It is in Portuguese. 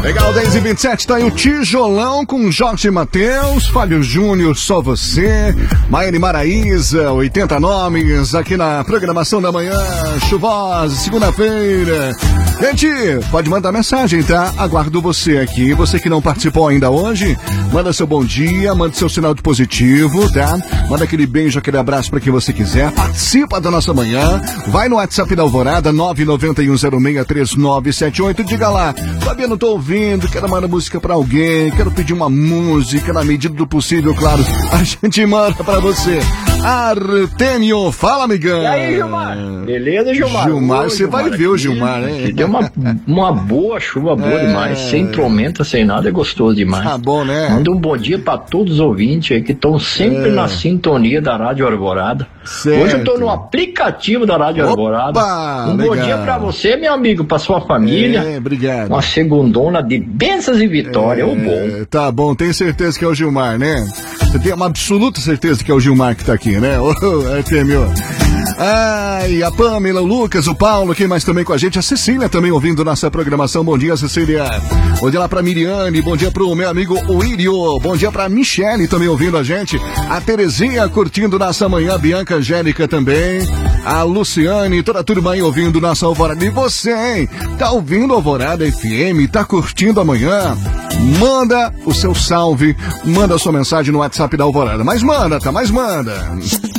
Legal, 10h27, tá aí o Tijolão com Jorge Mateus, Fábio Júnior, Só Você, Maíra Maraíza, 80 nomes, aqui na programação da manhã, chuvosa, segunda-feira. Gente, pode mandar mensagem, tá? Aguardo você aqui. Você que não participou ainda hoje, manda seu bom dia, manda seu sinal de positivo, tá? Manda aquele beijo, aquele abraço pra quem você quiser. Participa da nossa manhã. Vai no WhatsApp da Alvorada, 991063978. Diga lá, Fabiano, tô ouvindo, quero mandar música pra alguém, quero pedir uma música na medida do possível, claro. A gente manda pra você. Artêmio, fala, amigão. E aí, Gilmar? Beleza, Gilmar? Gilmar, você vai ver o Gilmar, né? Deu uma boa chuva, boa demais. Sem tormenta, sem nada, é gostoso demais. Tá bom, né? Manda um bom dia pra todos os ouvintes aí que estão sempre na sintonia da Rádio Alvorada. Certo. Hoje eu tô no aplicativo da Rádio Alvorada. Um legal. bom dia pra você, meu amigo, pra sua família. Obrigado. Uma segundona de bênçãos e vitória, o bom. Tá bom, tenho certeza que é o Gilmar, né? Você tem uma absoluta certeza que é o Gilmar que tá aqui, né? Artêmio. Ai, a Pamela, o Lucas, o Paulo, quem mais também com a gente? A Cecília também ouvindo nossa programação. Bom dia, Cecília. Bom dia lá pra Miriane, bom dia pro meu amigo Oírio, bom dia pra Michele também ouvindo a gente. A Terezinha curtindo nossa manhã, a Bianca Angélica também. A Luciane, toda a turma aí ouvindo nossa Alvorada. E você, hein? Tá ouvindo a Alvorada FM? Tá curtindo amanhã? Manda o seu salve, manda a sua mensagem no WhatsApp da Alvorada. Mas manda, tá? Mas manda.